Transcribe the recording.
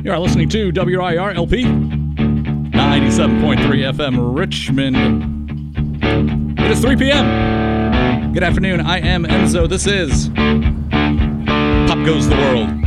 You are listening to WIRLP 97.3 FM Richmond. It is 3 p.m. Good afternoon. I am Enzo. This is Pop Goes the World.